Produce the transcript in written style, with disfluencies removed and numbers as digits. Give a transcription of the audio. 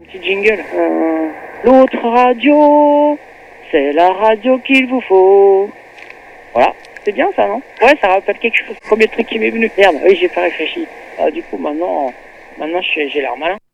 Petit jingle. L'autre radio, c'est la radio qu'il vous faut. Voilà, c'est bien ça, non? Ouais, ça rappelle quelque chose. Premier truc qui m'est venu. Merde, oui, j'ai pas réfléchi. Du coup, maintenant j'ai l'air malin.